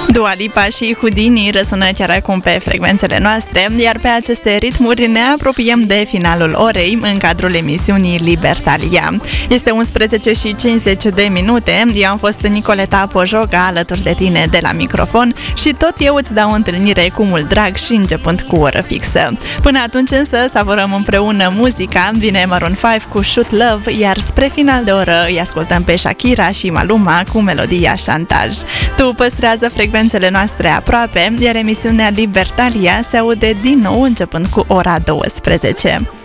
Dua Lipa și Houdini răsună chiar acum pe frecvențele noastre, iar pe aceste ritmuri ne apropiem de finalul orei în cadrul emisiunii Libertalia. Este 11:50. Eu am fost Nicoleta Pojoca alături de tine de la microfon și tot eu îți dau o întâlnire cu mult drag și începând cu o oră fixă. Până atunci însă savurăm împreună muzica, vine Maroon 5 cu Shoot Love, iar spre final de oră îi ascultăm pe Shakira și Maluma cu melodia Șantaj. Tu păstrează frecvențele noastre aproape, iar emisiunea Libertalia se aude din nou începând cu ora 12.